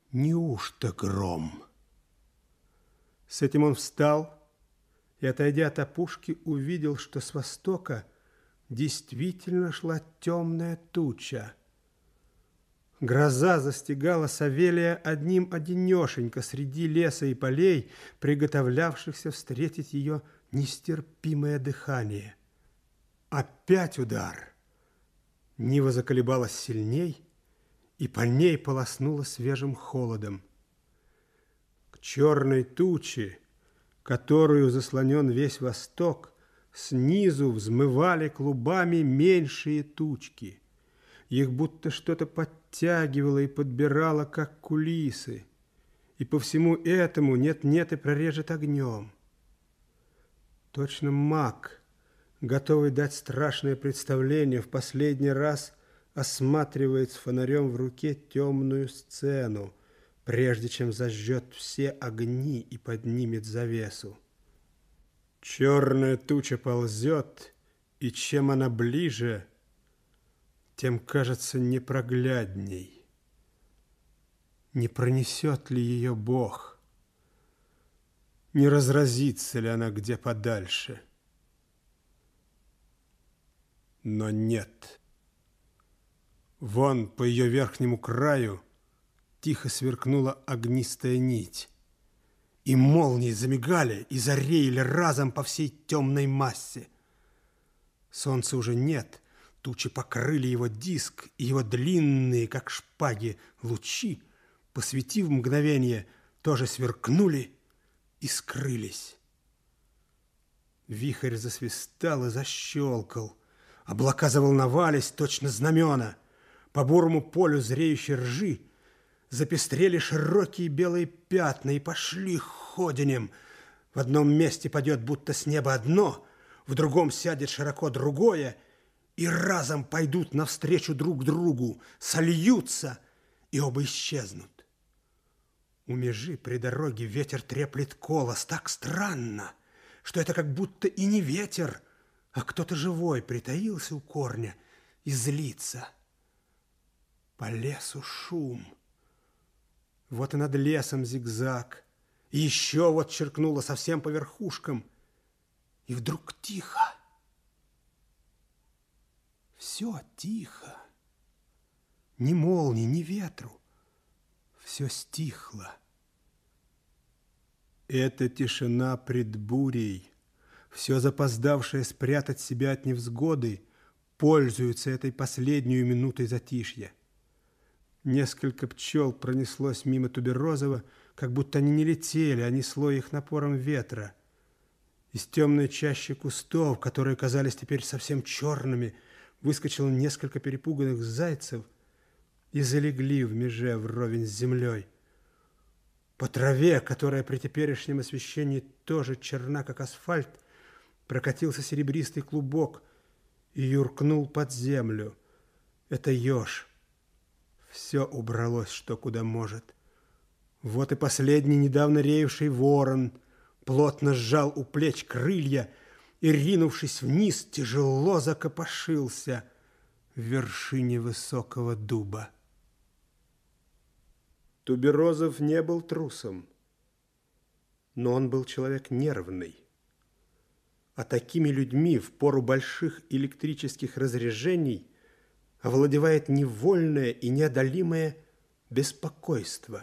Неужто гром? С этим он встал и, отойдя от опушки, увидел, что с востока действительно шла темная туча. Гроза застигала Савелия одним-одинешенько среди леса и полей, приготовлявшихся встретить ее нестерпимое дыхание. Опять удар. Нива заколебалась сильней, и по ней полоснуло свежим холодом. К черной туче, которую заслонен весь восток, снизу взмывали клубами меньшие тучки. Их будто что-то подтягивало и подбирало, как кулисы. И по всему этому нет-нет и прорежет огнем. Точно маг, готовый дать страшное представление, в последний раз осматривает с фонарем в руке темную сцену, прежде чем зажжет все огни и поднимет завесу. Черная туча ползет, и чем она ближе, тем кажется непроглядней. Не пронесет ли ее Бог? Не разразится ли она где подальше? Но нет. Вон по ее верхнему краю тихо сверкнула огнистая нить, и молнии замигали и зареяли разом по всей темной массе. Солнца уже нет, тучи покрыли его диск, и его длинные, как шпаги, лучи, посветив мгновение, тоже сверкнули и скрылись. Вихрь засвистал и защелкал, облака заволновались, точно знамена. По бурому полю зреющей ржи запестрели широкие белые пятна и пошли ходенем. В одном месте падет будто с неба одно, в другом сядет широко другое, и разом пойдут навстречу друг другу, сольются, и оба исчезнут. У межи при дороге ветер треплет колос так странно, что это как будто и не ветер, а кто-то живой притаился у корня и злится. По лесу шум. Вот и над лесом зигзаг. И еще вот черкнуло совсем по верхушкам. И вдруг тихо. Все тихо. Ни молнии, ни ветру. Все стихло. Это тишина пред бурей. Все запоздавшее спрятать себя от невзгоды пользуется этой последнюю минутой затишья. Несколько пчел пронеслось мимо Туберозова, как будто они не летели, а несло их напором ветра. Из темной чащи кустов, которые казались теперь совсем черными, выскочило несколько перепуганных зайцев и залегли в меже вровень с землей. По траве, которая при теперешнем освещении тоже черна, как асфальт, прокатился серебристый клубок и юркнул под землю. Это еж. Все убралось, что куда может. Вот и последний недавно реевший ворон плотно сжал у плеч крылья и, ринувшись вниз, тяжело закопошился в вершине высокого дуба. Туберозов не был трусом, но он был человек нервный. А такими людьми в пору больших электрических разряжений овладевает невольное и неодолимое беспокойство.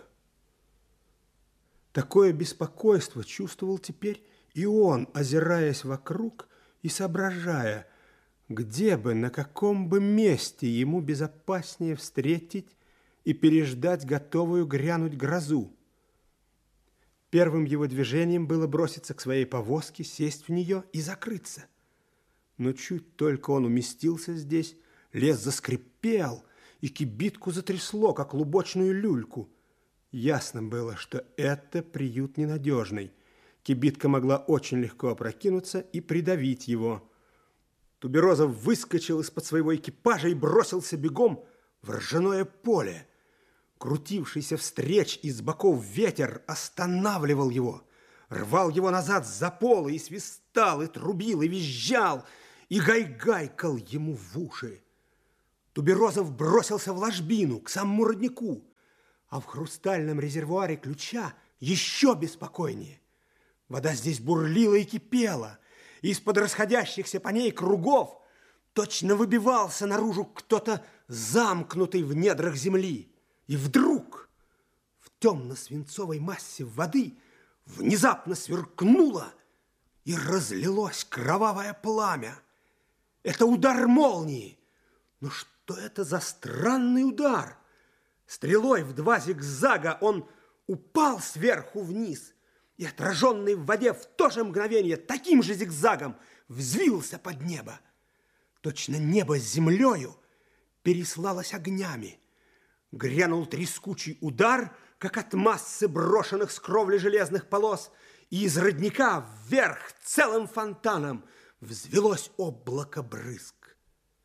Такое беспокойство чувствовал теперь и он, озираясь вокруг и соображая, где бы, на каком бы месте ему безопаснее встретить и переждать готовую грянуть грозу. Первым его движением было броситься к своей повозке, сесть в нее и закрыться. Но чуть только он уместился здесь, лес заскрипел, и кибитку затрясло, как лубочную люльку. Ясно было, что это приют ненадежный. Кибитка могла очень легко опрокинуться и придавить его. Туберозов выскочил из-под своего экипажа и бросился бегом в ржаное поле. Крутившийся встреч из боков ветер останавливал его, рвал его назад за полы и свистал, и трубил, и визжал, и гайгайкал ему в уши. Туберозов бросился в ложбину, к самому роднику. А в хрустальном резервуаре ключа еще беспокойнее. Вода здесь бурлила и кипела, и из-под расходящихся по ней кругов точно выбивался наружу кто-то, замкнутый в недрах земли. И вдруг в темно-свинцовой массе воды внезапно сверкнуло и разлилось кровавое пламя. Это удар молнии. Но что это за странный удар? Стрелой в 2 зигзага он упал сверху вниз и, отраженный в воде в то же мгновение таким же зигзагом, взвился под небо. Точно небо с землею переслалось огнями. Грянул трескучий удар, как от массы брошенных с кровли железных полос, и из родника вверх целым фонтаном взвелось облако брызг.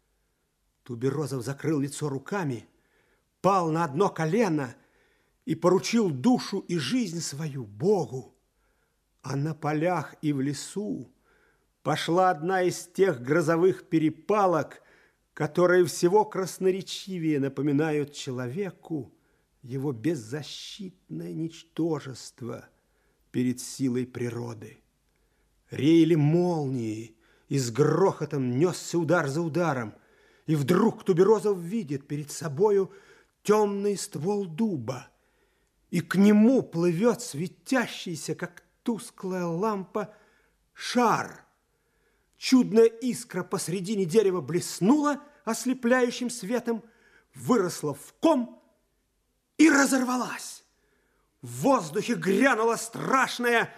Туберозов закрыл лицо руками, пал на одно колено и поручил душу и жизнь свою Богу. А на полях и в лесу пошла одна из тех грозовых перепалок, которые всего красноречивее напоминают человеку его беззащитное ничтожество перед силой природы. Реяли молнии, и с грохотом несся удар за ударом, и вдруг Туберозов видит перед собою темный ствол дуба, и к нему плывет светящийся, как тусклая лампа, шар. Чудная искра посредине дерева блеснула ослепляющим светом, выросла в ком и разорвалась. В воздухе грянуло страшное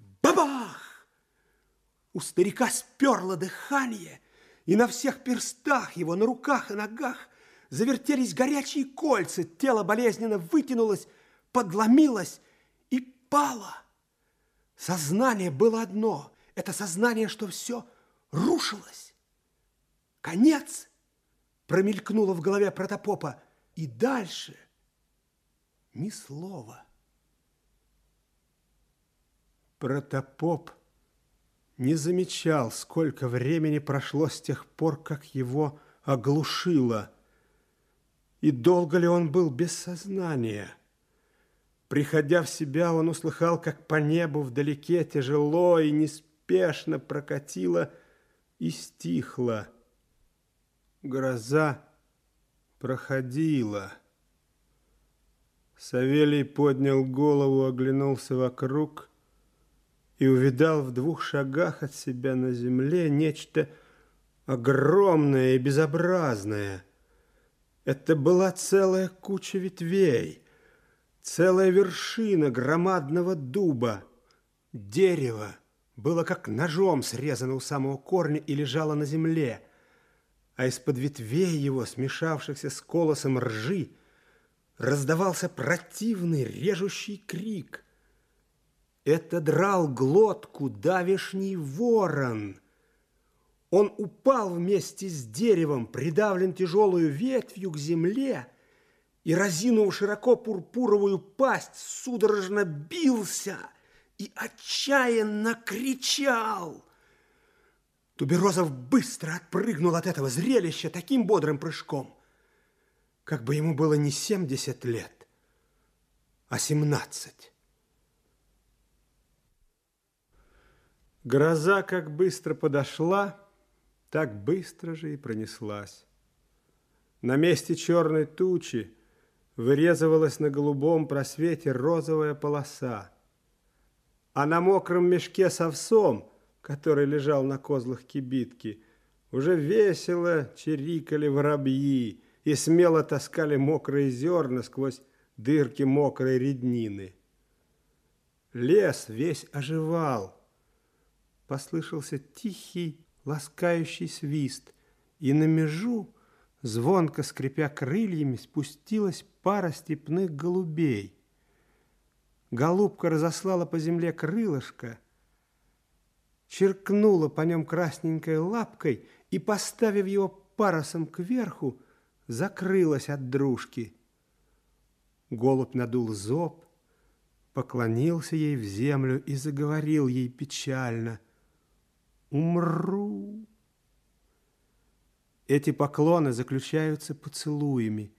бабах! У старика сперло дыхание, и на всех перстах его, на руках и ногах завертелись горячие кольца, тело болезненно вытянулось, подломилось и пало. Сознание было одно, это сознание, что все рушилось. Конец промелькнуло в голове протопопа, и дальше ни слова. Протопоп не замечал, сколько времени прошло с тех пор, как его оглушило, и долго ли он был без сознания. Приходя в себя, он услыхал, как по небу вдалеке тяжело и неспешно прокатило и стихло. Гроза проходила. Савелий поднял голову, оглянулся вокруг и увидал в 2 шагах от себя на земле нечто огромное и безобразное. Это была целая куча ветвей, целая вершина громадного дуба. Дерево было как ножом срезано у самого корня и лежало на земле, а из-под ветвей его, смешавшихся с колосом ржи, раздавался противный режущий крик. Это драл глотку давешний ворон. Он упал вместе с деревом, придавлен тяжелую ветвью к земле, и, разинув широко пурпуровую пасть, судорожно бился и отчаянно кричал. Туберозов быстро отпрыгнул от этого зрелища таким бодрым прыжком, как бы ему было не 70 лет, а 17. Гроза как быстро подошла, так быстро же и пронеслась. На месте черной тучи вырезывалась на голубом просвете розовая полоса, а на мокром мешке с овсом, который лежал на козлах кибитки, уже весело чирикали воробьи и смело таскали мокрые зерна сквозь дырки мокрой реднины. Лес весь оживал. Послышался тихий, ласкающий свист, и на межу, звонко скрипя крыльями, спустилась пара степных голубей. Голубка разослала по земле крылышко, черкнула по нем красненькой лапкой и, поставив его парусом кверху, закрылась от дружки. Голубь надул зоб, поклонился ей в землю и заговорил ей печально: «Умру». Эти поклоны заключаются поцелуями,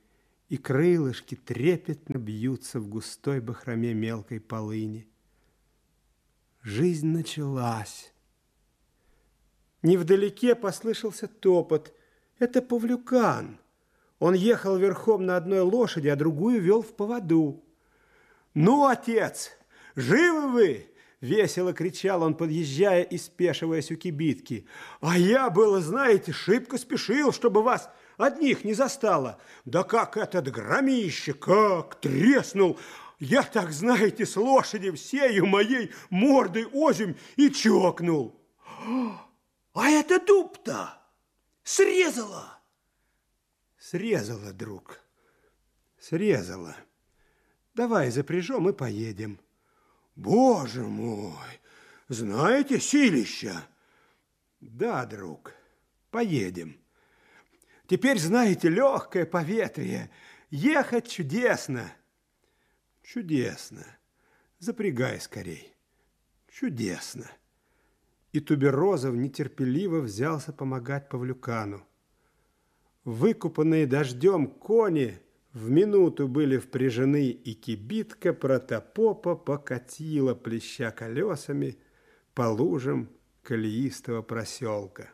и крылышки трепетно бьются в густой бахроме мелкой полыни. Жизнь началась. Невдалеке послышался топот. Это Павлюкан. Он ехал верхом на одной лошади, а другую вел в поводу. «Ну, отец, живы вы?» — весело кричал он, подъезжая и спешиваясь у кибитки. «А я было, знаете, шибко спешил, чтобы вас одних не застало. Да как этот громище, как треснул! Я так, знаете, с лошади всею моей мордой озимь и чокнул. А это дуб-то срезала!» «Срезала, друг, срезала. Давай запряжем и поедем». «Боже мой! Знаете, силища!» «Да, друг, поедем. Теперь, знаете, легкое поветрие. Ехать чудесно». «Чудесно. Запрягай скорей. Чудесно». И Туберозов нетерпеливо взялся помогать Павлюкану. Выкупанные дождем кони в минуту были впряжены, и кибитка протопопа покатила, плеща колесами, по лужам колеистого проселка.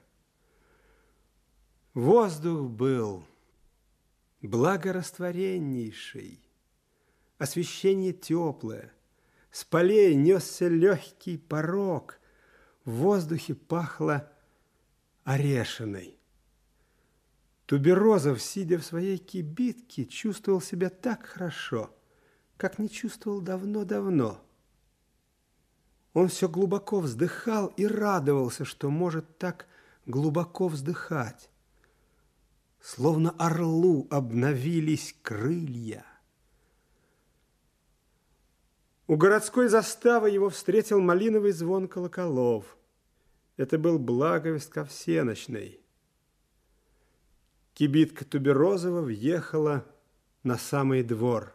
Воздух был благораствореннейший, освещение теплое, с полей несся легкий порог, в воздухе пахло орешиной. Туберозов, сидя в своей кибитке, чувствовал себя так хорошо, как не чувствовал давно-давно. Он все глубоко вздыхал и радовался, что может так глубоко вздыхать. Словно орлу обновились крылья. У городской заставы его встретил малиновый звон колоколов. Это был благовест ко всенощной. Кибитка Туберозова въехала на самый двор.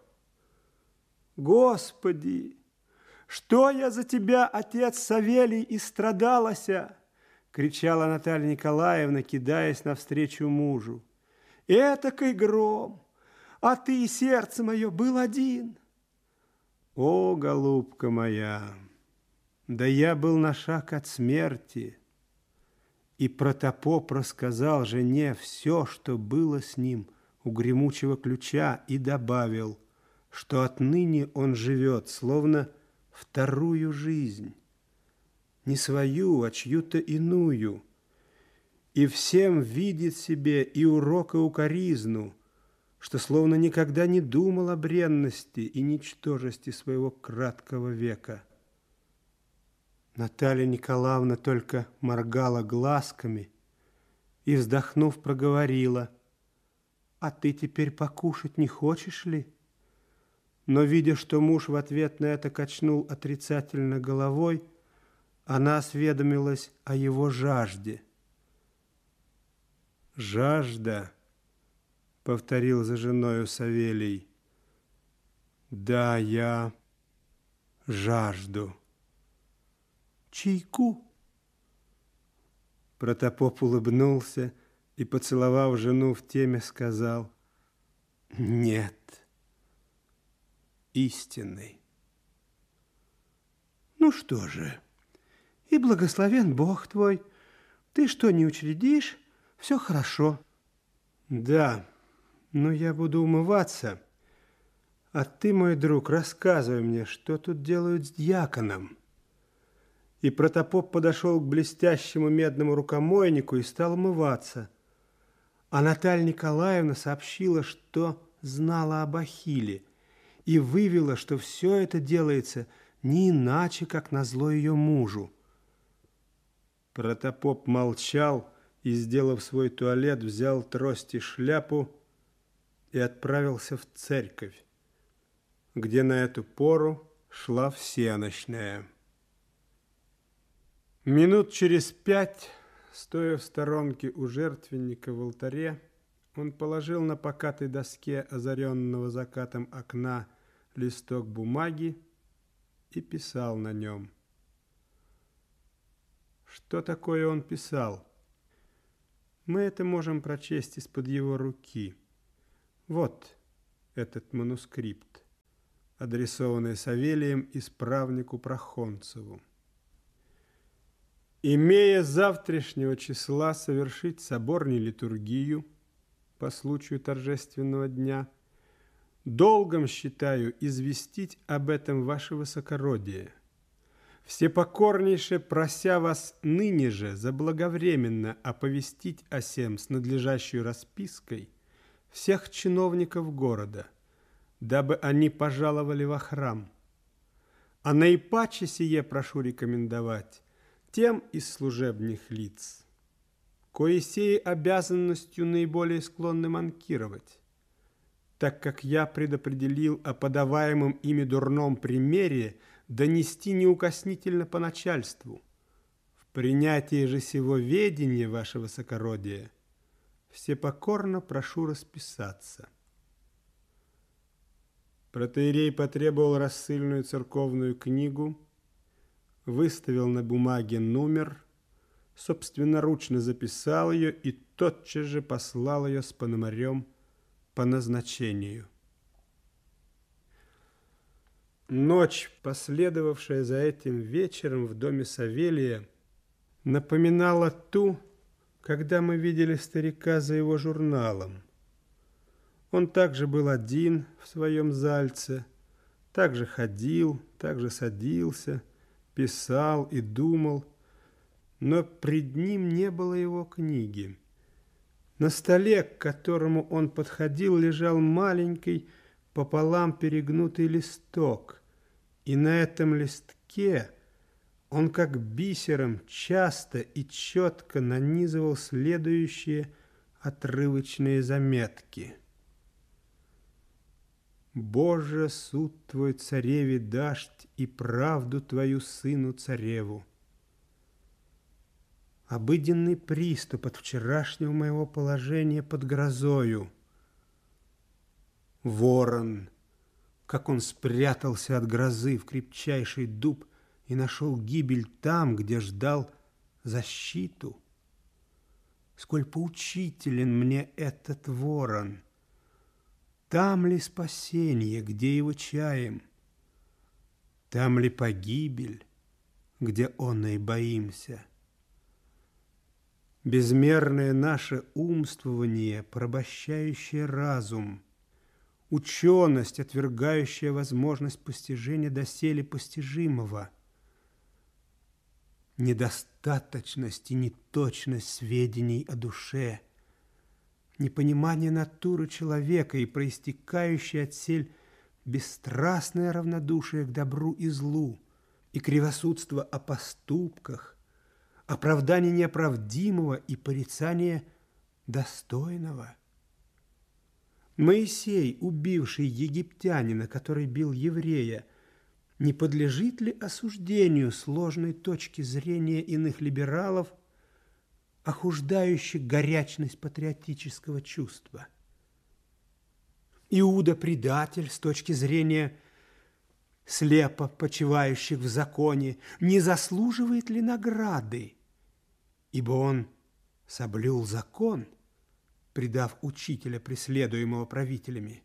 «Господи, что я за тебя, отец Савелий, истрадалася!» — кричала Наталья Николаевна, кидаясь навстречу мужу. «Этакой гром, а ты, сердце мое, был один!» «О, голубка моя, да я был на шаг от смерти!» И протопоп рассказал жене все, что было с ним у гремучего ключа, и добавил, что отныне он живет, словно вторую жизнь, не свою, а чью-то иную, и всем видит себе и урок, и укоризну, что словно никогда не думал о бренности и ничтожести своего краткого века. Наталья Николаевна только моргала глазками и, вздохнув, проговорила: «А ты теперь покушать не хочешь ли?» Но, видя, что муж в ответ на это качнул отрицательно головой, она осведомилась о его жажде. «Жажда», — повторил за женою Савелий. «Да, я жажду». «Чайку?» Протопоп улыбнулся и, поцеловав жену в теме, сказал: «Нет, истинный». «Ну что же, и благословен Бог твой. Ты что не учредишь, все хорошо». «Да, но я буду умываться, а ты, мой друг, рассказывай мне, что тут делают с дьяконом». И протопоп подошел к блестящему медному рукомойнику и стал умываться. А Наталья Николаевна сообщила, что знала об Ахилле, и вывела, что все это делается не иначе, как назло ее мужу. Протопоп молчал и, сделав свой туалет, взял трость и шляпу и отправился в церковь, где на эту пору шла всенощная. Минут через 5, стоя в сторонке у жертвенника в алтаре, он положил на покатой доске озаренного закатом окна листок бумаги и писал на нем. Что такое он писал? Мы это можем прочесть из-под его руки. Вот этот манускрипт, адресованный Савелием исправнику Прохонцеву. Имея завтрашнего числа совершить соборную литургию по случаю торжественного дня, долгом считаю известить об этом ваше высокородие, всепокорнейше прося вас ныне же заблаговременно оповестить о сем с надлежащей распиской всех чиновников города, дабы они пожаловали во храм. А наипаче сие прошу рекомендовать тем из служебных лиц, кои сей обязанностью наиболее склонны манкировать, так как я предопределил о подаваемом ими дурном примере донести неукоснительно по начальству. В принятии же сего ведения, ваше высокородие, всепокорно прошу расписаться. Протоиерей потребовал рассыльную церковную книгу, выставил на бумаге номер, собственноручно записал ее и тотчас же послал ее с пономарем по назначению. Ночь, последовавшая за этим вечером в доме Савелия, напоминала ту, когда мы видели старика за его журналом. Он также был один в своем зальце, также ходил, также садился, писал и думал, но пред ним не было его книги. На столе, к которому он подходил, лежал маленький пополам перегнутый листок, и на этом листке он как бисером часто и четко нанизывал следующие отрывочные заметки. «Боже, суд твой цареве дашь и правду твою сыну цареву. Обыденный приступ от вчерашнего моего положения под грозою. Ворон, как он спрятался от грозы в крепчайший дуб и нашел гибель там, где ждал защиту. Сколь поучителен мне этот ворон! Там ли спасение, где его чаем? Там ли погибель, где оной боимся? Безмерное наше умствование, порабощающее разум, ученость, отвергающая возможность постижения доселе постижимого, недостаточность и неточность сведений о душе, непонимание натуры человека и проистекающее отсель бесстрастное равнодушие к добру и злу, и кривосудство о поступках, оправдание неоправдимого и порицание достойного. Моисей, убивший египтянина, который бил еврея, не подлежит ли осуждению сложной точки зрения иных либералов, охуждающих горячность патриотического чувства? Иуда предатель с точки зрения слепо почивающих в законе не заслуживает ли награды, ибо он соблюл закон, предав учителя, преследуемого правителями?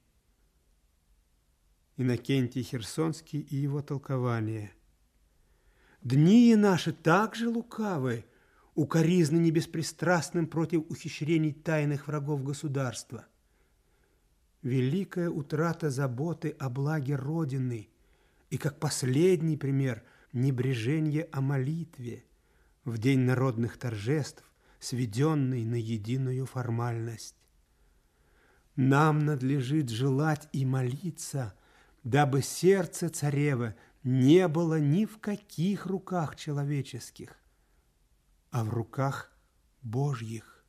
Иннокентий Херсонский и его толкование. Дни наши также лукавы, укоризны небеспристрастным против ухищрений тайных врагов государства. Великая утрата заботы о благе Родины и, как последний пример, небрежение о молитве в день народных торжеств, сведенный на единую формальность. Нам надлежит желать и молиться, дабы сердце царева не было ни в каких руках человеческих, а в руках Божьих.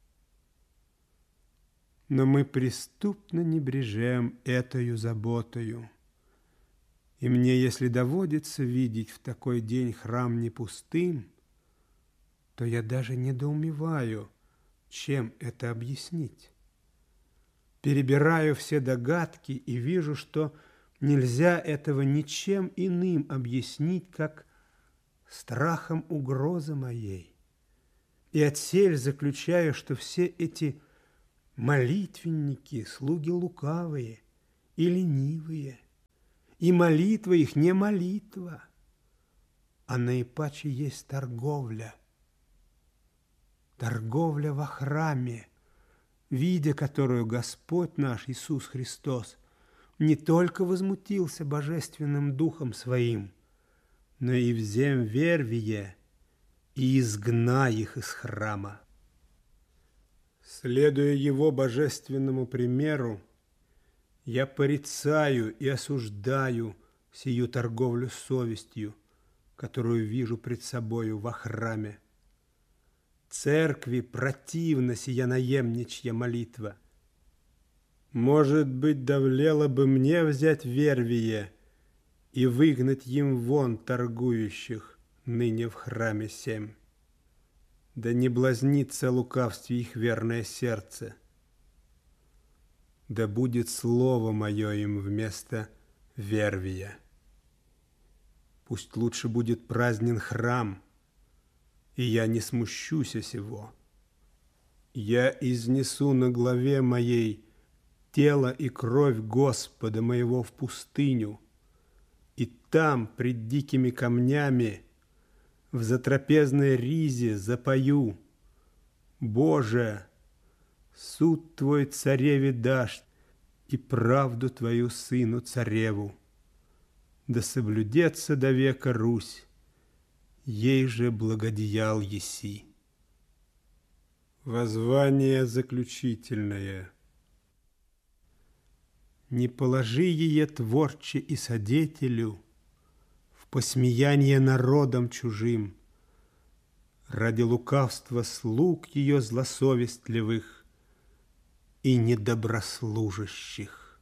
Но мы преступно небрежем этою заботою. И мне, если доводится видеть в такой день храм не пустым, то я даже недоумеваю, чем это объяснить. Перебираю все догадки и вижу, что нельзя этого ничем иным объяснить, как страхом угрозы моей. И отсель заключаю, что все эти молитвенники, слуги лукавые, и ленивые, и молитва их не молитва, а наипаче есть торговля. Торговля во храме, видя которую Господь наш Иисус Христос не только возмутился божественным духом своим, но и взем вервие и изгнай их из храма. Следуя его божественному примеру, я порицаю и осуждаю сию торговлю совестью, которую вижу пред собою во храме. Церкви противна сия наемничья молитва. Может быть, довлело бы мне взять вервие и выгнать им вон торгующих ныне в храме сем. Да не блазнится лукавстве их верное сердце. Да будет слово мое им вместо вервия. Пусть лучше будет празднен храм, и я не смущусь сего. Я изнесу на главе моей тело и кровь Господа моего в пустыню, и там, пред дикими камнями, в затрапезной ризе запою: Боже, суд Твой цареве дашь, и правду Твою сыну цареву. Да соблюдется до века Русь, ей же благодеял еси. Воззвание заключительное. Не положи ее творче и содетелю в посмеяние народом чужим, ради лукавства слуг ее злосовестливых и недоброслужащих.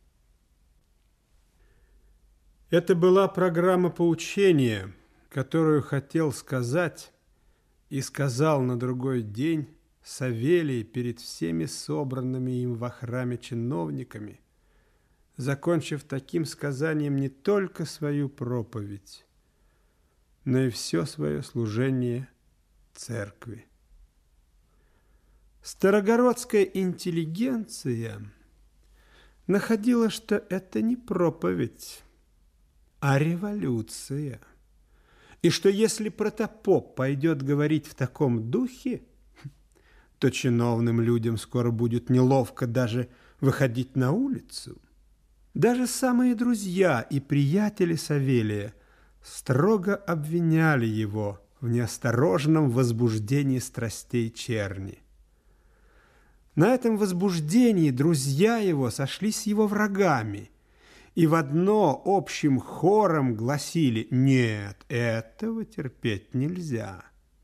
Это была программа поучения, которую хотел сказать и сказал на другой день Савелий перед всеми собранными им во храме чиновниками, закончив таким сказанием не только свою проповедь, но и все свое служение церкви. Старогородская интеллигенция находила, что это не проповедь, а революция, и что если протопоп пойдет говорить в таком духе, то чиновным людям скоро будет неловко даже выходить на улицу. Даже самые друзья и приятели Савелия строго обвиняли его в неосторожном возбуждении страстей черни. На этом возбуждении друзья его сошлись с его врагами и в одно общим хором гласили: «Нет, этого терпеть нельзя».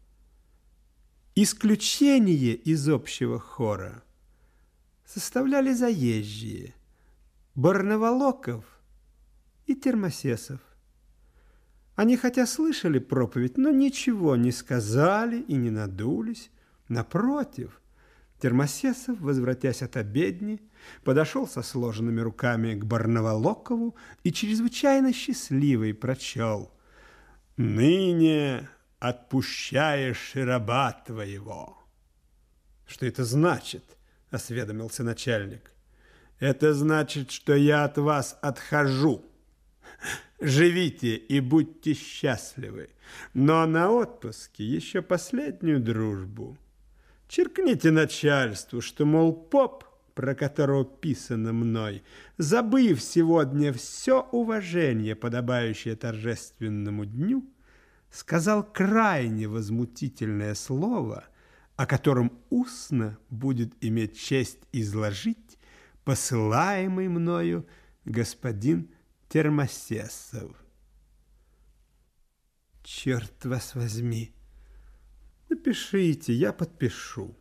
Исключение из общего хора составляли заезжие Барнаволоков и Термосесов. Они хотя слышали проповедь, но ничего не сказали и не надулись. Напротив, Термосесов, возвратясь от обедни, подошел со сложенными руками к Барнаволокову и чрезвычайно счастливый прочел: «Ныне отпущаешь и раба твоего». «Что это значит?» – осведомился начальник. «Это значит, что я от вас отхожу. Живите и будьте счастливы, но на отпуске еще последнюю дружбу. Черкните начальству, что, мол, поп, про которого писано мной, забыв сегодня все уважение, подобающее торжественному дню, сказал крайне возмутительное слово, о котором устно будет иметь честь изложить посылаемый мною господин Термосесов». «Черт вас возьми! Напишите, я подпишу».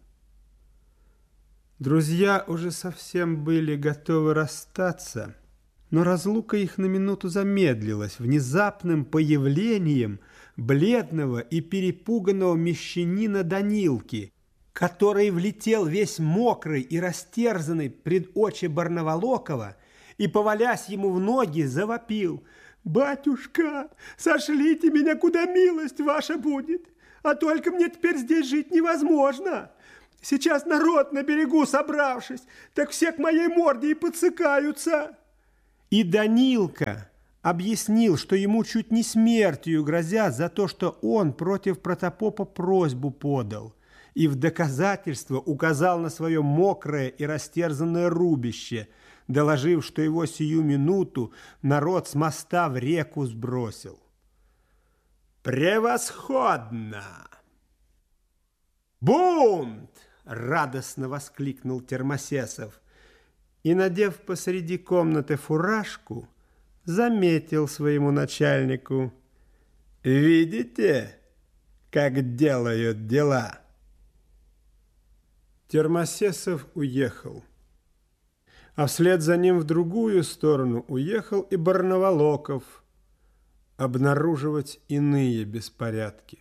Друзья уже совсем были готовы расстаться, но разлука их на минуту замедлилась внезапным появлением бледного и перепуганного мещанина Данилки, который влетел весь мокрый и растерзанный пред очи Барнаволокова и, повалясь ему в ноги, завопил: «Батюшка, сошлите меня, куда милость ваша будет, а только мне теперь здесь жить невозможно. Сейчас народ на берегу собравшись, так все к моей морде и подсыкаются. И Данилка объяснил, что ему чуть не смертью грозят за то, что он против протопопа просьбу подал, и в доказательство указал на свое мокрое и растерзанное рубище, доложив, что его сию минуту народ с моста в реку сбросил. «Превосходно!» «Бунт!» — радостно воскликнул Термосесов и, надев посреди комнаты фуражку, заметил своему начальнику: «Видите, как делают дела?» Термосесов уехал, а вслед за ним в другую сторону уехал и Барнаволоков обнаруживать иные беспорядки.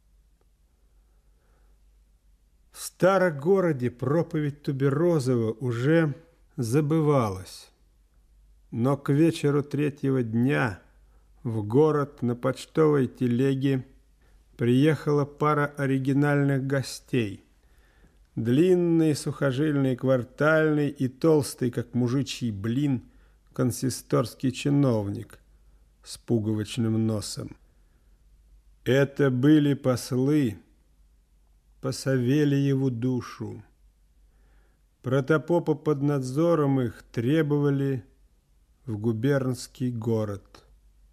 В Старогороде проповедь Туберозова уже забывалась, но к вечеру третьего дня в город на почтовой телеге приехала пара оригинальных гостей. Длинный, сухожильный, квартальный и толстый, как мужичий блин, консисторский чиновник с пуговичным носом. Это были послы по Савельеву душу. Протопопа под надзором их требовали в губернский город.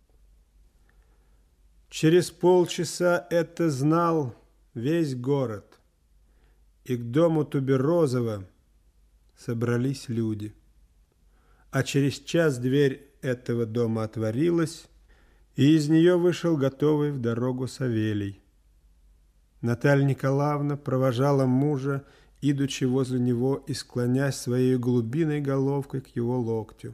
Через полчаса это знал весь город, и к дому Туберозова собрались люди. А через час дверь этого дома отворилась, и из нее вышел готовый в дорогу Савелий. Наталья Николаевна провожала мужа, идучи возле него и склонясь своей голубиной головкой к его локтю.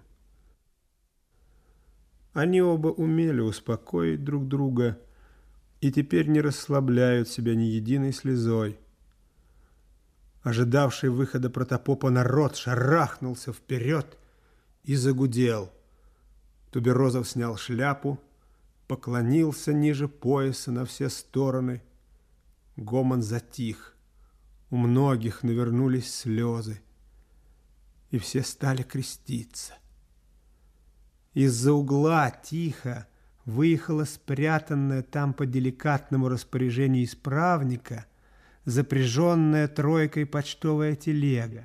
Они оба умели успокоить друг друга и теперь не расслабляют себя ни единой слезой. Ожидавший выхода протопопа народ шарахнулся вперед и загудел. Туберозов снял шляпу, поклонился ниже пояса на все стороны. Гомон затих, у многих навернулись слезы, и все стали креститься. Из-за угла тихо выехала спрятанная там по деликатному распоряжению исправника запряженная тройкой почтовая телега.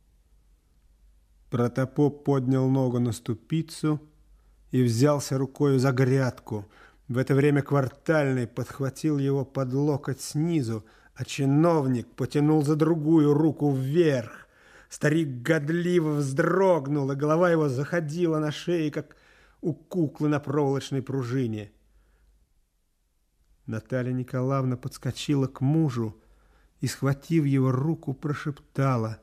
Протопоп поднял ногу на ступицу и взялся рукою за грядку. В это время квартальный подхватил его под локоть снизу, а чиновник потянул за другую руку вверх. Старик годливо вздрогнул, и голова его заходила на шее, как у куклы на проволочной пружине. Наталья Николаевна подскочила к мужу и, схватив его руку, прошептала: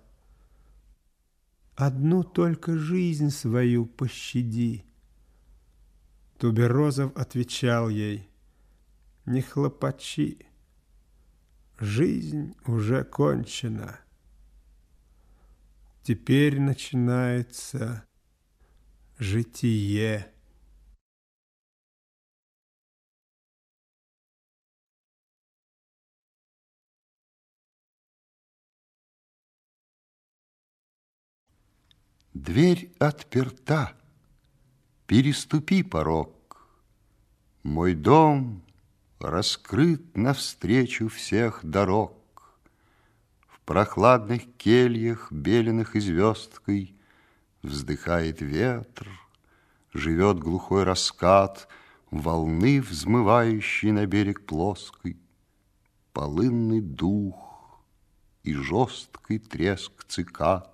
«Одну только жизнь свою пощади». Туберозов отвечал ей: «Не хлопочи, жизнь уже кончена. Теперь начинается житие». Дверь отперта, переступи порог. Мой дом раскрыт навстречу всех дорог. В прохладных кельях, беленых и звездкой, вздыхает ветр, живет глухой раскат волны, взмывающей на берег плоской, полынный дух и жесткий треск цикад.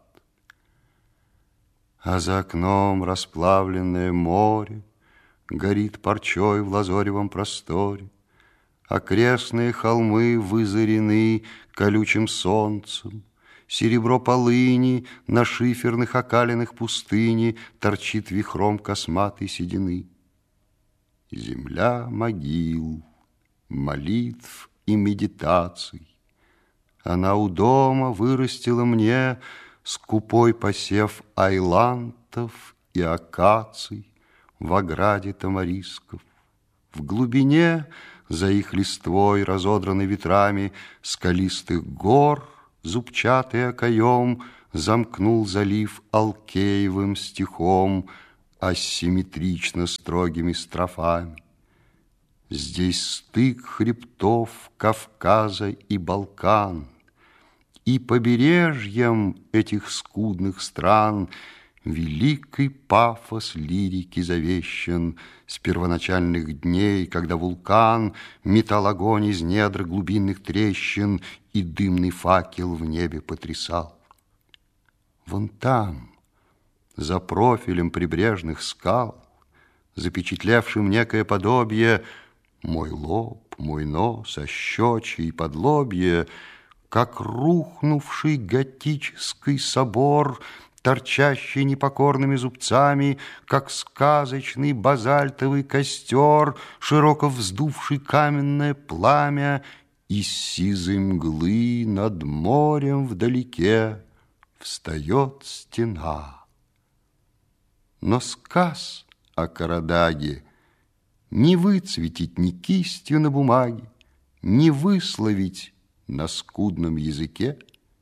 А за окном расплавленное море горит парчой в лазоревом просторе. Окрестные холмы вызарены колючим солнцем. Серебро полыни на шиферных окалинах пустыни торчит вихром косматой седины. Земля могил, молитв и медитаций. Она у дома вырастила мне скупой посев айлантов и акаций в ограде тамарисков. В глубине, за их листвой, разодранной ветрами, скалистых гор, зубчатый окоем замкнул залив алкеевым стихом, асимметрично строгими строфами. Здесь стык хребтов Кавказа и Балкан, и побережьем этих скудных стран великий пафос лирики завещен с первоначальных дней, когда вулкан метал огонь из недр глубинных трещин и дымный факел в небе потрясал. Вон там, за профилем прибрежных скал, запечатлевшим некое подобие, мой лоб, мой нос, ощечье и подлобье, как рухнувший готический собор, торчащий непокорными зубцами, как сказочный базальтовый костер, широко вздувший каменное пламя, из сизой мглы над морем вдалеке встает стена. Но сказ о Карадаге не выцветить ни кистью на бумаге, не высловить на скудном языке.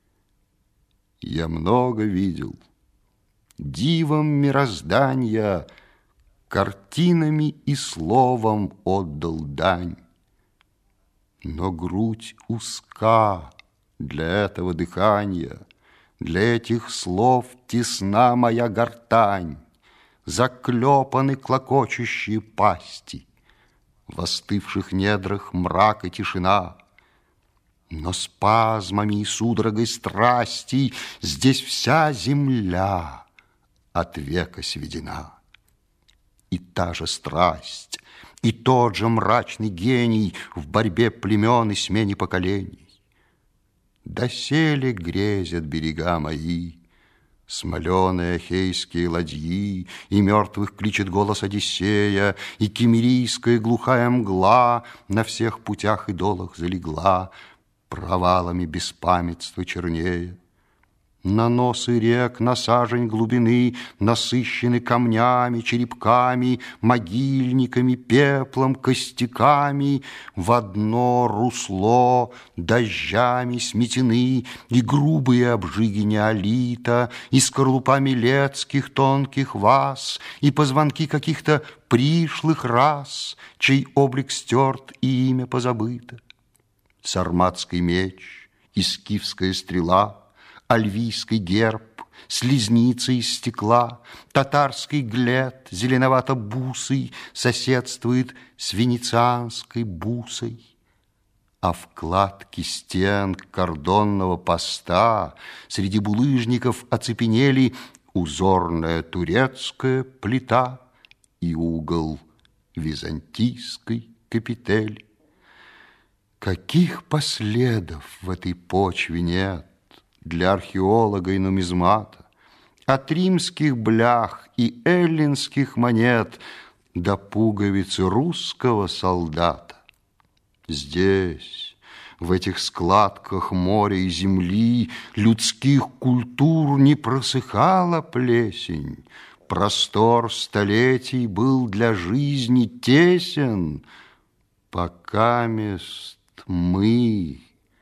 Я много видел, дивом мироздания, картинами и словом отдал дань. Но грудь узка для этого дыхания, для этих слов тесна моя гортань, заклепаны клокочущие пасти, в остывших недрах мрак и тишина. Но спазмами и судорогой страсти здесь вся земля от века сведена. И та же страсть, и тот же мрачный гений в борьбе племен и смене поколений. Доселе грезят берега мои, смоленые ахейские ладьи, и мертвых кличет голос Одиссея, и киммерийская глухая мгла на всех путях и долах залегла, провалами беспамятства чернея. На носы рек, на сажень глубины насыщены камнями, черепками, могильниками, пеплом, костяками. В одно русло дождями сметены и грубые обжиги неолита, и скорлупами летских тонких ваз, и позвонки каких-то пришлых рас, чей облик стерт и имя позабыто. Сарматский меч и скифская стрела, альвийский герб, слизница из стекла, татарский глет зеленовато-бусый соседствует с венецианской бусой. А в кладке стен кордонного поста среди булыжников оцепенели узорная турецкая плита и угол византийской капители. Каких последов в этой почве нет для археолога и нумизмата, от римских блях и эллинских монет до пуговицы русского солдата. Здесь, в этих складках моря и земли, людских культур не просыхала плесень, простор столетий был для жизни тесен, покамест мы,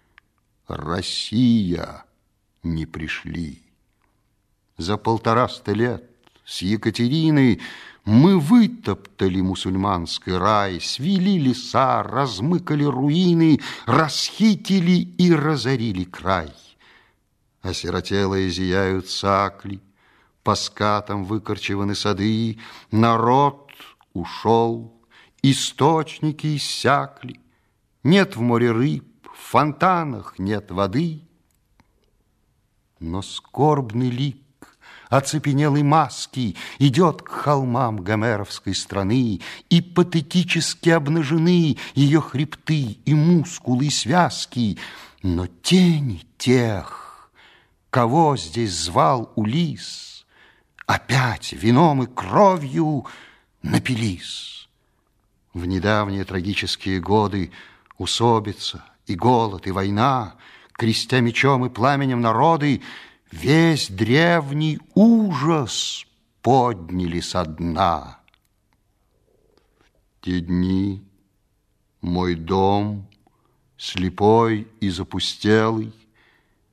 Россия, не пришли. За 150 лет с Екатериной мы вытоптали мусульманский рай, свели леса, размыкали руины, расхитили и разорили край. Осиротелые зияют сакли, по скатам выкорчеваны сады, народ ушел, источники иссякли, нет в море рыб, в фонтанах нет воды. Но скорбный лик оцепенелой маски идет к холмам гомеровской страны, и патетически обнажены ее хребты и мускулы, и связки. Но тени тех, кого здесь звал Улисс, опять вином и кровью напились. В недавние трагические годы усобица и голод, и война, крестя мечом и пламенем народы, весь древний ужас подняли со дна. В те дни мой дом, слепой и запустелый,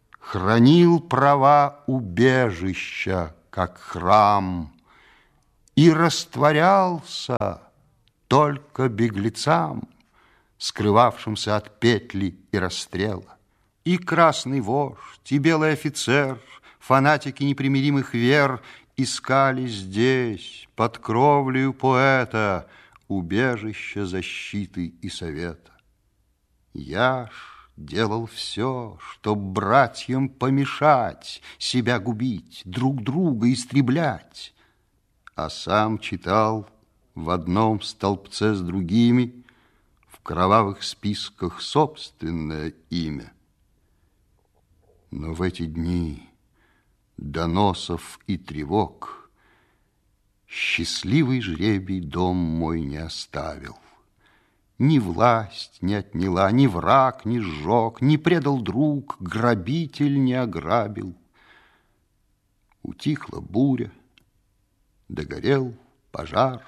хранил права убежища, как храм, и растворялся только беглецам, скрывавшимся от петли и расстрела. И красный вождь, и белый офицер, фанатики непримиримых вер, искали здесь, под кровлею поэта, убежище защиты и совета. Я ж делал все, чтоб братьям помешать, себя губить, друг друга истреблять, а сам читал в одном столбце с другими в кровавых списках собственное имя. Но в эти дни доносов и тревог счастливый жребий дом мой не оставил. Ни власть не отняла, ни враг не сжег, не предал друг, грабитель не ограбил. Утихла буря, догорел пожар.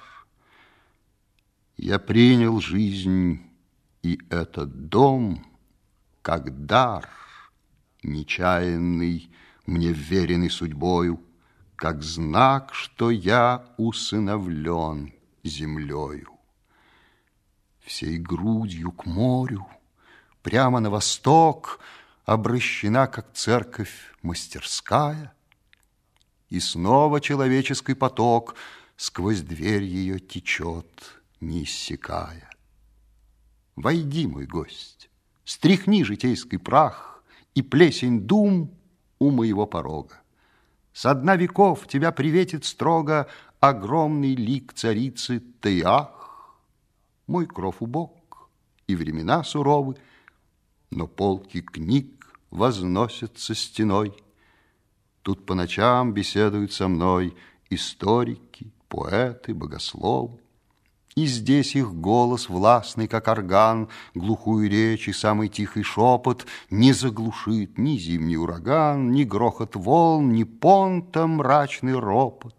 Я принял жизнь и этот дом как дар, нечаянный, мне вверенный судьбою, как знак, что я усыновлен землею. Всей грудью к морю, прямо на восток, обращена, как церковь, мастерская, и снова человеческий поток сквозь дверь ее течет, не иссякая. Войди, мой гость, стряхни житейский прах и плесень дум у моего порога. Со дна веков тебя приветит строго огромный лик царицы Теах. Мой кров убог, и времена суровы, но полки книг возносятся стеной. Тут по ночам беседуют со мной историки, поэты, богословы. И здесь их голос властный, как орган, глухую речь и самый тихий шепот не заглушит ни зимний ураган, ни грохот волн, ни понта мрачный ропот.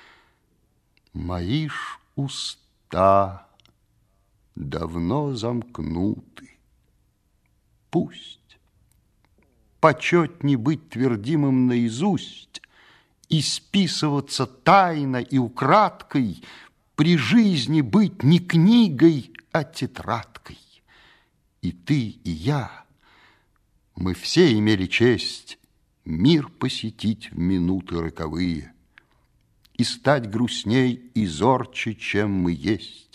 Мои ж уста давно замкнуты. Пусть почетней быть твердимым наизусть и списываться тайно и украдкой, при жизни быть не книгой, а тетрадкой. И ты, и я, мы все имели честь мир посетить в минуты роковые и стать грустней и зорче, чем мы есть.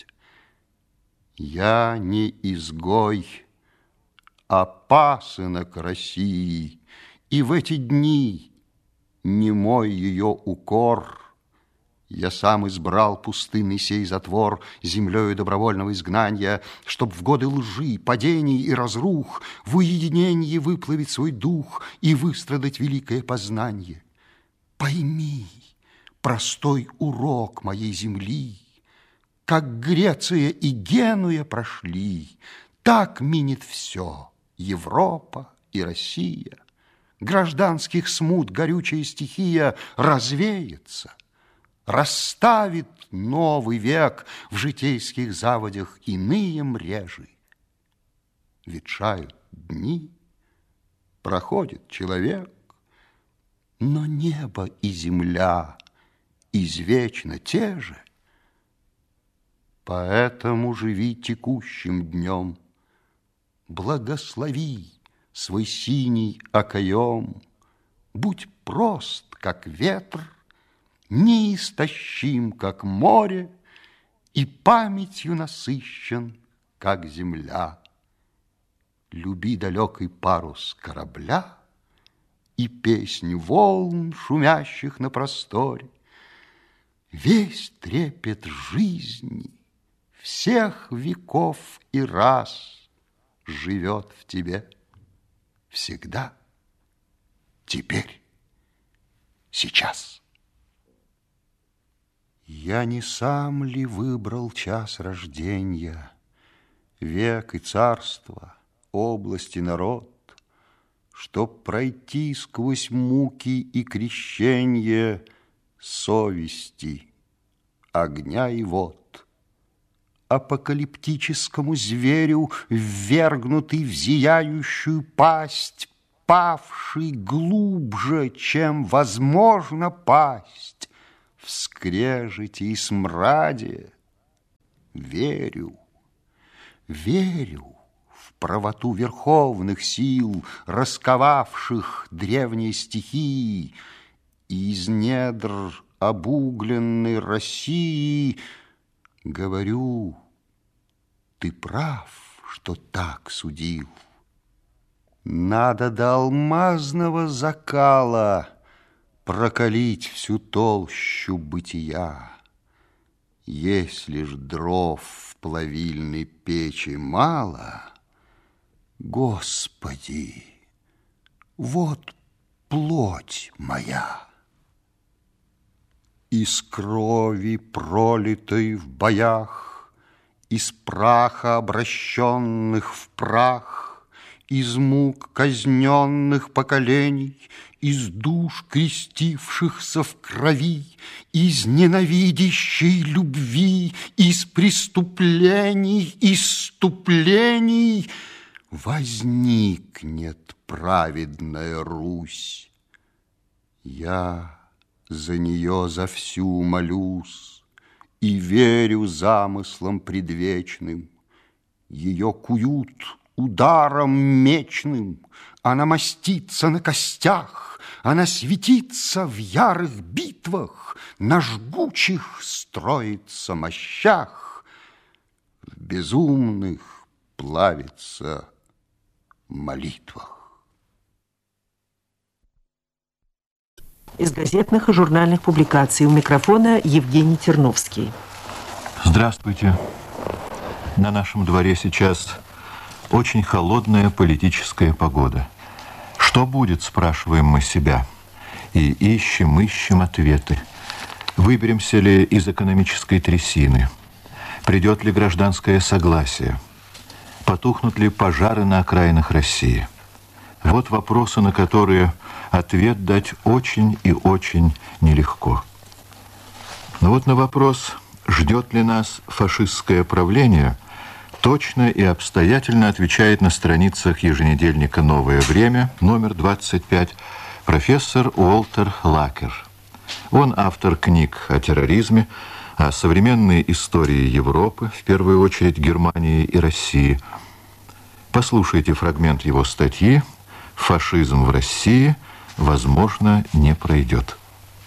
Я не изгой, а пасынок России, и в эти дни не мой ее укор. Я сам избрал пустынный сей затвор землею добровольного изгнания, чтоб в годы лжи, падений и разрух в уединении выплавить свой дух и выстрадать великое познание. Пойми простой урок моей земли, как Греция и Генуя прошли, так минет все, Европа и Россия. Гражданских смут горючая стихия развеется, расставит новый век в житейских заводях иные мрежи. Ветшают дни, проходит человек, но небо и земля извечно те же. Поэтому живи текущим днем, благослови свой синий окоем, будь прост, как ветр, неистощим, как море, и памятью насыщен, как земля. Люби далекий парус корабля и песнь волн, шумящих на просторе. Весь трепет жизни всех веков и раз живет в тебе всегда, теперь, сейчас. Я не сам ли выбрал час рождения, век и царство, область и народ, чтоб пройти сквозь муки и крещенье совести, огня и вод, апокалиптическому зверю, ввергнутый в зияющую пасть, павший глубже, чем возможно пасть, в скрежете и смраде. Верю, верю в правоту верховных сил, расковавших древние стихии, и из недр обугленной России говорю, ты прав, что так судил. Надо до алмазного закала прокалить всю толщу бытия. Если ж дров в плавильной печи мало, Господи, вот плоть моя. Из крови, пролитой в боях, из праха, обращенных в прах, из мук казненных поколений, из душ, крестившихся в крови, из ненавидящей любви, из преступлений, исступлений возникнет праведная Русь. Я за нее за всю молюсь и верю замыслам предвечным. Ее куют ударом мечным, она мастится на костях, она светится в ярых битвах, на жгучих строится мощах, в безумных плавится молитвах. Из газетных и журнальных публикаций. У микрофона Евгений Терновский. Здравствуйте. На нашем дворе сейчас очень холодная политическая погода. Что будет, спрашиваем мы себя, и ищем ответы. Выберемся ли из экономической трясины? Придет ли гражданское согласие? Потухнут ли пожары на окраинах России? Вот вопросы, на которые ответ дать очень и очень нелегко. Но вот на вопрос, ждет ли нас фашистское правление, точно и обстоятельно отвечает на страницах еженедельника «Новое время», номер 25, профессор Уолтер Лакер. Он автор книг о терроризме, о современной истории Европы, в первую очередь Германии и России. Послушайте фрагмент его статьи «Фашизм в России, возможно, не пройдет».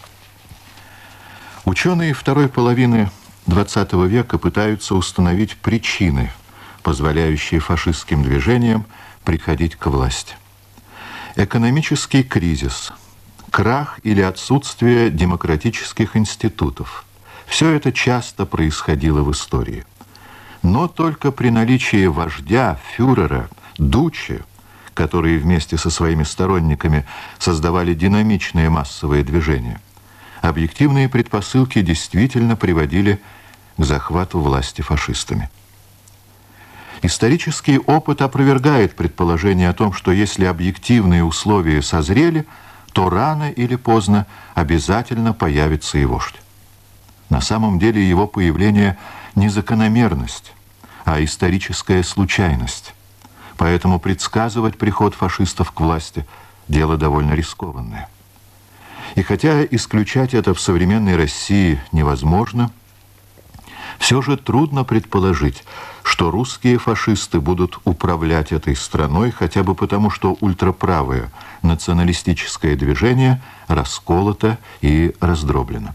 Ученые второй половины XX века пытаются установить причины, позволяющие фашистским движениям приходить к власти. Экономический кризис, крах или отсутствие демократических институтов – все это часто происходило в истории. Но только при наличии вождя, фюрера, дуче, которые вместе со своими сторонниками создавали динамичные массовые движения, объективные предпосылки действительно приводили к захвату власти фашистами. Исторический опыт опровергает предположение о том, что если объективные условия созрели, то рано или поздно обязательно появится и вождь. На самом деле его появление не закономерность, а историческая случайность. Поэтому предсказывать приход фашистов к власти – дело довольно рискованное. И хотя исключать это в современной России невозможно, все же трудно предположить, что русские фашисты будут управлять этой страной хотя бы потому, что ультраправое националистическое движение расколото и раздроблено.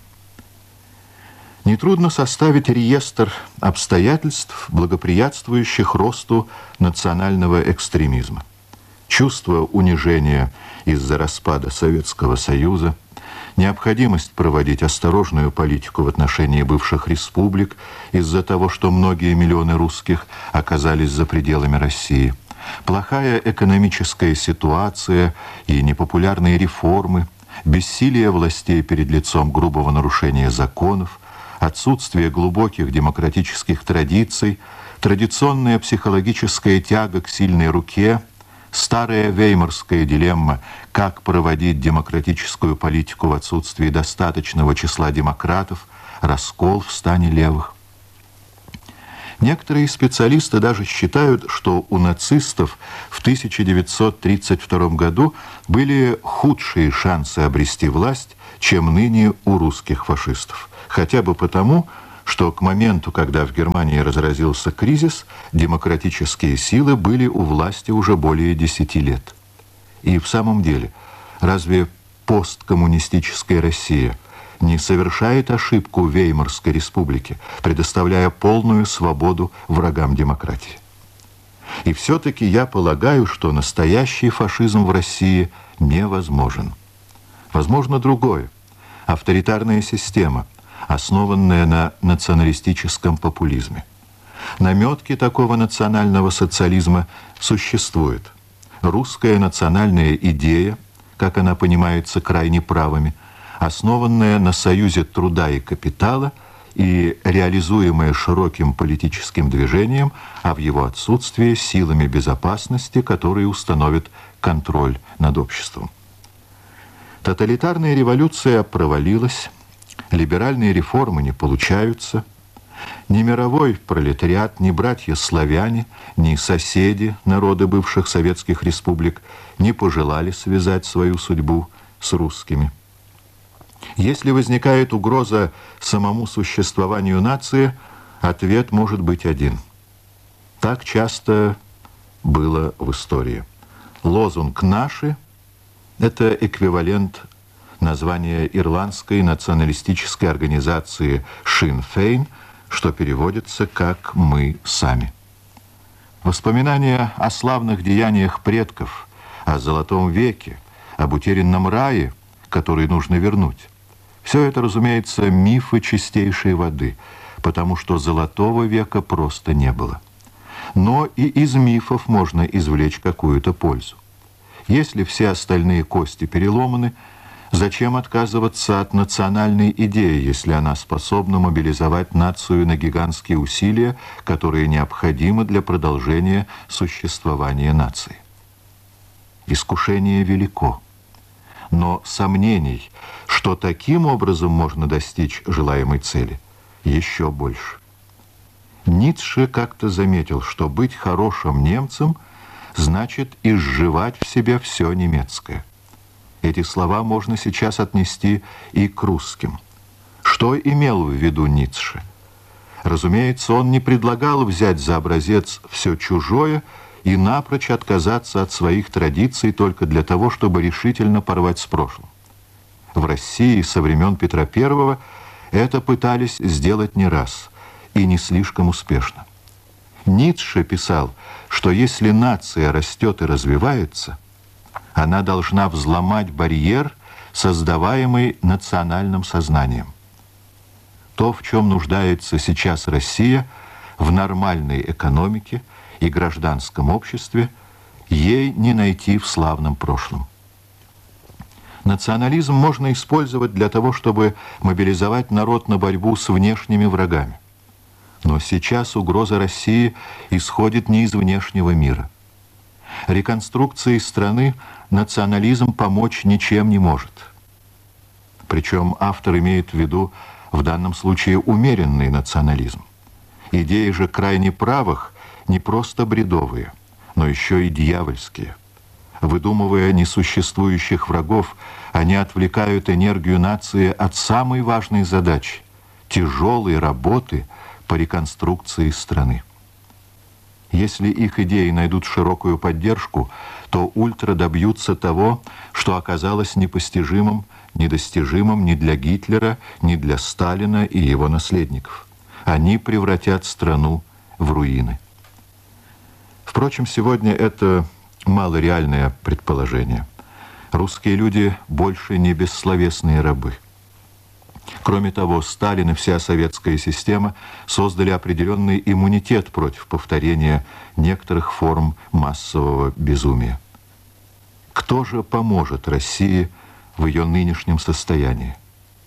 Нетрудно составить реестр обстоятельств, благоприятствующих росту национального экстремизма. Чувство унижения из-за распада Советского Союза, необходимость проводить осторожную политику в отношении бывших республик из-за того, что многие миллионы русских оказались за пределами России, плохая экономическая ситуация и непопулярные реформы, бессилие властей перед лицом грубого нарушения законов, отсутствие глубоких демократических традиций, традиционная психологическая тяга к сильной руке, старая веймарская дилемма, как проводить демократическую политику в отсутствии достаточного числа демократов, раскол в стане левых. Некоторые специалисты даже считают, что у нацистов в 1932 году были худшие шансы обрести власть, чем ныне у русских фашистов. Хотя бы потому, что к моменту, когда в Германии разразился кризис, демократические силы были у власти уже более 10 лет. И в самом деле, разве посткоммунистическая Россия не совершает ошибку Веймарской республики, предоставляя полную свободу врагам демократии? И все-таки я полагаю, что настоящий фашизм в России невозможен. Возможно другое. Авторитарная система, основанная на националистическом популизме. Наметки такого национального социализма существуют. Русская национальная идея, как она понимается крайне правыми, основанная на союзе труда и капитала и реализуемая широким политическим движением, а в его отсутствии силами безопасности, которые установят контроль над обществом. Тоталитарная революция провалилась, либеральные реформы не получаются, ни мировой пролетариат, ни братья-славяне, ни соседи, народы бывших советских республик, не пожелали связать свою судьбу с русскими. Если возникает угроза самому существованию нации, ответ может быть один. Так часто было в истории. Лозунг «Наши» — это эквивалент названия ирландской националистической организации Sinn Féin, что переводится как «мы сами». Воспоминания о славных деяниях предков, о золотом веке, об утерянном рае, который нужно вернуть — все это, разумеется, мифы чистейшей воды, потому что золотого века просто не было. Но и из мифов можно извлечь какую-то пользу. Если все остальные кости переломаны, зачем отказываться от национальной идеи, если она способна мобилизовать нацию на гигантские усилия, которые необходимы для продолжения существования нации? Искушение велико. Но сомнений, что таким образом можно достичь желаемой цели, еще больше. Ницше как-то заметил, что быть хорошим немцем значит изживать в себе все немецкое. Эти слова можно сейчас отнести и к русским. Что имел в виду Ницше? Разумеется, он не предлагал взять за образец все чужое и напрочь отказаться от своих традиций только для того, чтобы решительно порвать с прошлым. В России со времен Петра I это пытались сделать не раз, и не слишком успешно. Ницше писал, что если нация растет и развивается, она должна взломать барьер, создаваемый национальным сознанием. То, в чем нуждается сейчас Россия, в нормальной экономике и гражданском обществе, ей не найти в славном прошлом. Национализм можно использовать для того, чтобы мобилизовать народ на борьбу с внешними врагами. Но сейчас угроза России исходит не из внешнего мира. Реконструкции страны национализм помочь ничем не может. Причем автор имеет в виду в данном случае умеренный национализм. Идеи же крайне правых не просто бредовые, но еще и дьявольские. Выдумывая несуществующих врагов, они отвлекают энергию нации от самой важной задачи – тяжелой работы по реконструкции страны. Если их идеи найдут широкую поддержку, то ультра добьются того, что оказалось непостижимым, недостижимым ни для Гитлера, ни для Сталина и его наследников. Они превратят страну в руины. Впрочем, сегодня это малореальное предположение. Русские люди больше не бессловесные рабы. Кроме того, Сталин и вся советская система создали определенный иммунитет против повторения некоторых форм массового безумия. Кто же поможет России в ее нынешнем состоянии?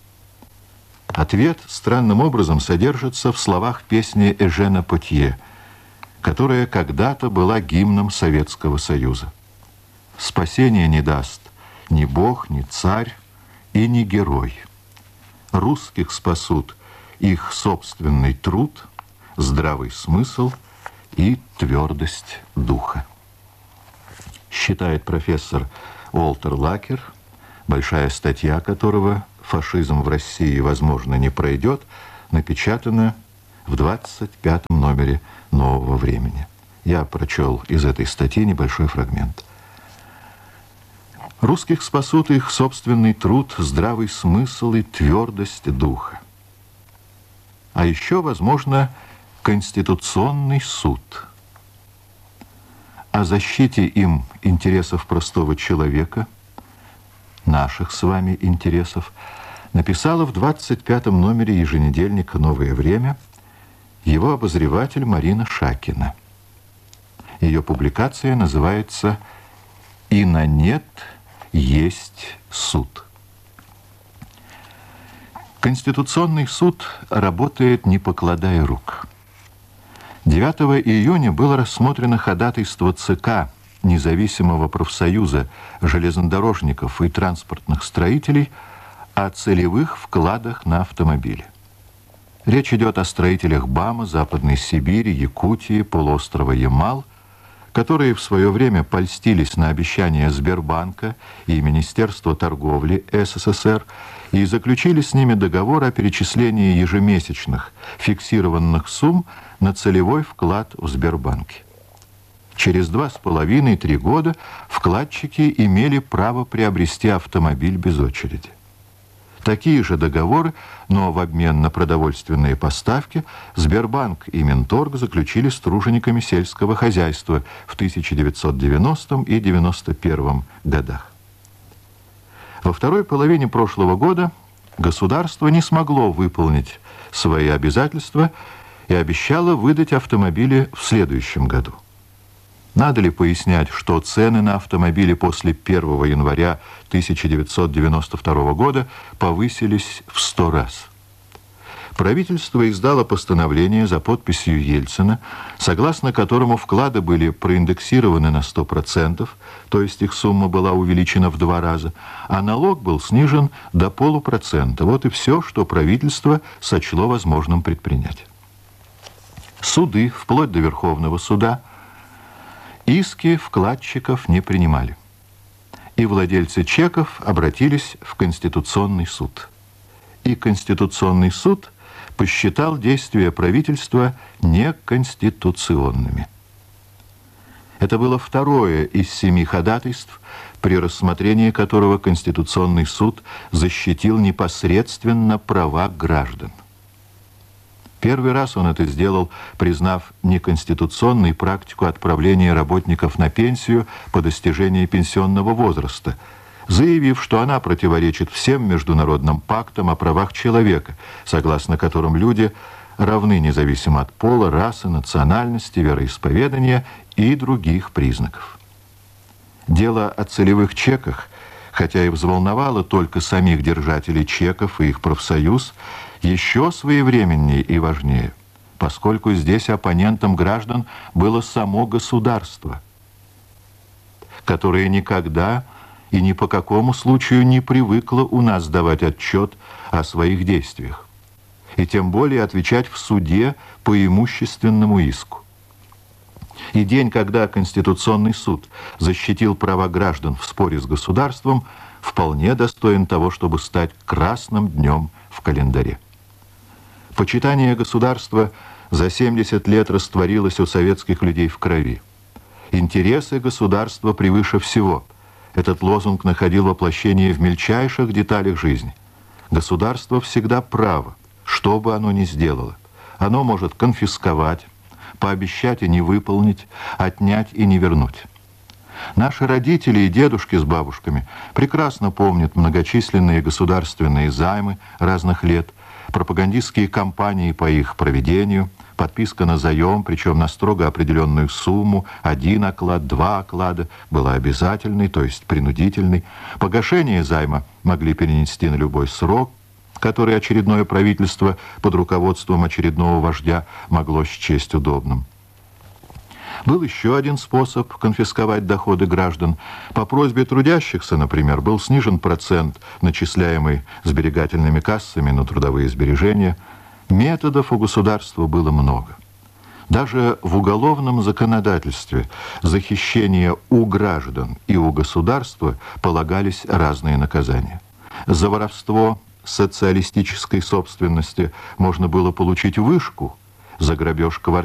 Ответ странным образом содержится в словах песни Эжена Потье, которая когда-то была гимном Советского Союза. Спасения не даст ни Бог, ни царь и ни герой. Русских спасут их собственный труд, здравый смысл и твердость духа. Считает профессор Уолтер Лакер, большая статья которого «Фашизм в России, возможно, не пройдет», напечатана в 25-м номере «Нового времени». Я прочел из этой статьи небольшой фрагмент. Русских спасут их собственный труд, здравый смысл и твердость духа. А еще, возможно, Конституционный суд. О защите им интересов простого человека, наших с вами интересов, написала в 25-м номере еженедельника «Новое время» его обозреватель Марина Шакина. Ее публикация называется «И на нет есть суд». Конституционный суд работает, не покладая рук. 9 июня было рассмотрено ходатайство ЦК независимого профсоюза железнодорожников и транспортных строителей о целевых вкладах на автомобили. Речь идет о строителях БАМа, Западной Сибири, Якутии, полуострова Ямал, которые в свое время польстились на обещания Сбербанка и Министерства торговли СССР и заключили с ними договор о перечислении ежемесячных фиксированных сумм на целевой вклад в Сбербанке. Через 2,5-3 года вкладчики имели право приобрести автомобиль без очереди. Такие же договоры, но в обмен на продовольственные поставки, Сбербанк и Минторг заключили с тружениками сельского хозяйства в 1990 и 1991 годах. Во второй половине прошлого года государство не смогло выполнить свои обязательства и обещало выдать автомобили в следующем году. Надо ли пояснять, что цены на автомобили после 1 января 1992 года повысились в 100 раз? Правительство издало постановление за подписью Ельцина, согласно которому вклады были проиндексированы на 100%, то есть их сумма была увеличена в 2 раза, а налог был снижен до 0,5%. Вот и все, что правительство сочло возможным предпринять. Суды, вплоть до Верховного суда, иски вкладчиков не принимали. И владельцы чеков обратились в Конституционный суд. И Конституционный суд посчитал действия правительства неконституционными. Это было второе из 7 ходатайств, при рассмотрении которого Конституционный суд защитил непосредственно права граждан. Первый раз он это сделал, признав неконституционной практику отправления работников на пенсию по достижении пенсионного возраста, заявив, что она противоречит всем международным пактам о правах человека, согласно которым люди равны независимо от пола, расы, национальности, вероисповедания и других признаков. Дело о целевых чеках, хотя и взволновало только самих держателей чеков и их профсоюз, еще своевременнее и важнее, поскольку здесь оппонентом граждан было само государство, которое никогда и ни по какому случаю не привыкло у нас давать отчет о своих действиях, и тем более отвечать в суде по имущественному иску. И день, когда Конституционный суд защитил права граждан в споре с государством, вполне достоин того, чтобы стать красным днем в календаре. Почитание государства за 70 лет растворилось у советских людей в крови. Интересы государства превыше всего. Этот лозунг находил воплощение в мельчайших деталях жизни. Государство всегда право, что бы оно ни сделало. Оно может конфисковать, пообещать и не выполнить, отнять и не вернуть. Наши родители и дедушки с бабушками прекрасно помнят многочисленные государственные займы разных лет, пропагандистские кампании по их проведению, подписка на заем, причем на строго определенную сумму, 1 оклад, 2 оклада, была обязательной, то есть принудительной. Погашение займа могли перенести на любой срок, который очередное правительство под руководством очередного вождя могло счесть удобным. Был еще один способ конфисковать доходы граждан. По просьбе трудящихся, например, был снижен процент, начисляемый сберегательными кассами на трудовые сбережения. Методов у государства было много. Даже в уголовном законодательстве за хищение у граждан и у государства полагались разные наказания. За воровство социалистической собственности можно было получить вышку, за грабеж квартир